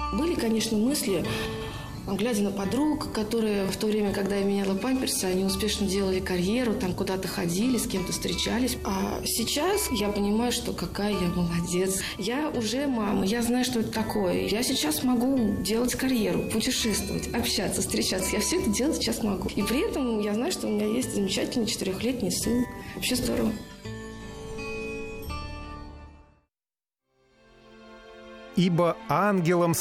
Были, конечно, мысли, глядя на подруг, которые в то время, когда я меняла памперсы, они успешно делали карьеру, там куда-то ходили, с кем-то встречались. А сейчас я понимаю, что какая я молодец. Я уже мама, я знаю, что это такое. Я сейчас могу делать карьеру, путешествовать, общаться, встречаться. Я все это делать сейчас могу. И при этом я знаю, что у меня есть замечательный 4-летний сын. Вообще здорово. Ибо ангелом